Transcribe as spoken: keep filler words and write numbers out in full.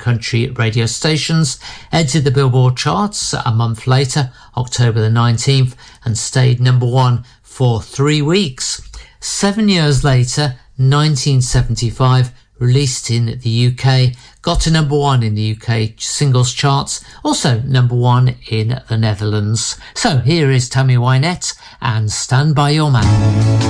country radio stations, entered the Billboard charts a month later, October the nineteenth, and stayed number one for three weeks. Seven years later, nineteen seventy-five, released in the U K, got to number one in the U K singles charts, also number one in the Netherlands. So here is Tammy Wynette and Stand By Your Man.